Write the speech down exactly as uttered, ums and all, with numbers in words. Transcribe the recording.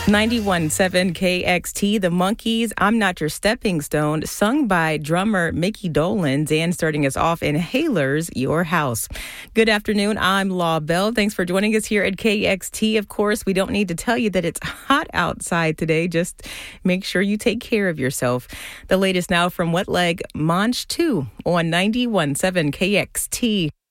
ninety-one point seven K X T, The Monkees, I'm Not Your Stepping Stone, sung by drummer Mickey Dolenz, and starting us off in Haler's Your House. Good afternoon, I'm Law Bell. Thanks for joining us here at K X T. Of course, we don't need to tell you that it's hot outside today. Just make sure you take care of yourself. The latest now from Wet Leg Manch two on ninety-one point seven K X T.